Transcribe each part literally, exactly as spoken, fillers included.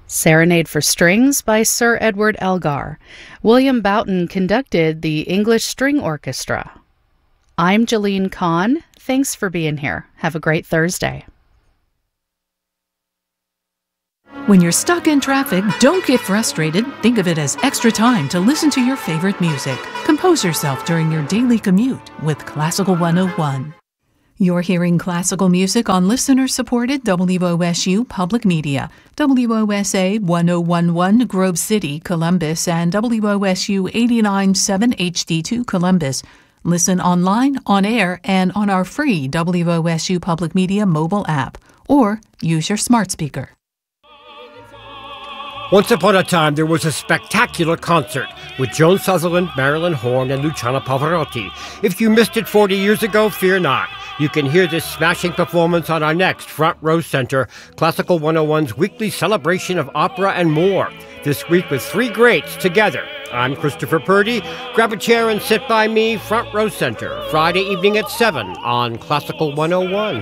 Serenade for Strings by Sir Edward Elgar. William Boughton conducted the English String Orchestra. I'm Jalene Kahn. Thanks for being here. Have a great Thursday. When you're stuck in traffic, don't get frustrated. Think of it as extra time to listen to your favorite music. Compose yourself during your daily commute with Classical one oh one. You're hearing classical music on listener-supported W O S U Public Media, W O S A one oh one point one Grove City, Columbus, and W O S U eighty-nine point seven H D two Columbus. Listen online, on air, and on our free W O S U Public Media mobile app, or use your smart speaker. Once upon a time, there was a spectacular concert with Joan Sutherland, Marilyn Horne, and Luciano Pavarotti. If you missed it forty years ago, fear not. You can hear this smashing performance on our next Front Row Center, Classical one oh one's weekly celebration of opera and more. This week with three greats together. I'm Christopher Purdy. Grab a chair and sit by me, Front Row Center, Friday evening at seven on Classical one oh one.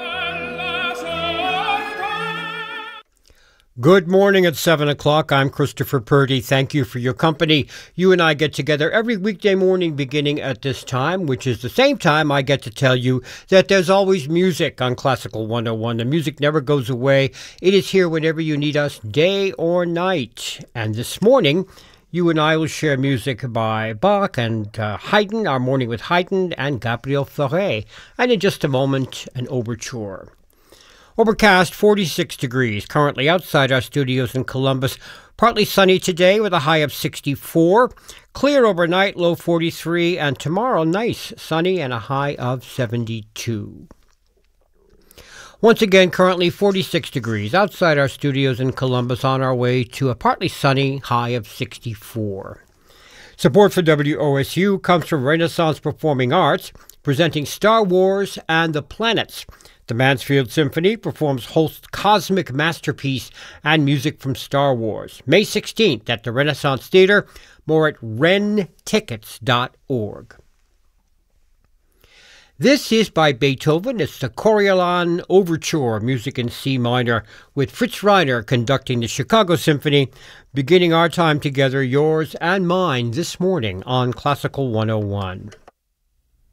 Good morning at seven o'clock. I'm Christopher Purdy. Thank you for your company. You and I get together every weekday morning beginning at this time, which is the same time I get to tell you that there's always music on Classical one oh one. The music never goes away. It is here whenever you need us, day or night. And this morning, you and I will share music by Bach and uh, Haydn, Our Morning with Haydn, and Gabriel Fauré. And in just a moment, an overture. Overcast, forty-six degrees, currently outside our studios in Columbus. Partly sunny today with a high of sixty-four. Clear overnight, low forty-three. And tomorrow, nice, sunny and a high of seventy-two. Once again, currently forty-six degrees outside our studios in Columbus, on our way to a partly sunny high of sixty-four. Support for W O S U comes from Renaissance Performing Arts, presenting Star Wars and the Planets. The Mansfield Symphony performs Holst's cosmic masterpiece and music from Star Wars. May sixteenth at the Renaissance Theater. More at ren tickets dot org. This is by Beethoven. It's the Coriolan Overture, music in C minor, with Fritz Reiner conducting the Chicago Symphony, beginning our time together, yours and mine, this morning on Classical one oh one.